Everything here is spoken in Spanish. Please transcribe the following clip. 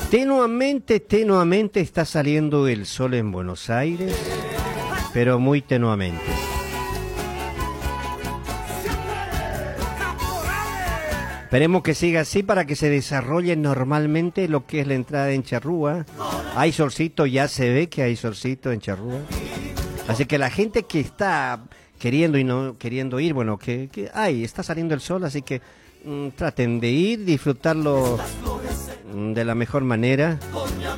Tenuamente está saliendo el sol en Buenos Aires, pero muy tenuamente. Esperemos que siga así para que se desarrolle normalmente lo que es la entrada en Charrúa. Hay solcito, ya se ve que hay solcito en Charrúa. Así que la gente que está queriendo y no queriendo ir, bueno, está saliendo el sol, así que traten de ir, disfrutarlo de la mejor manera.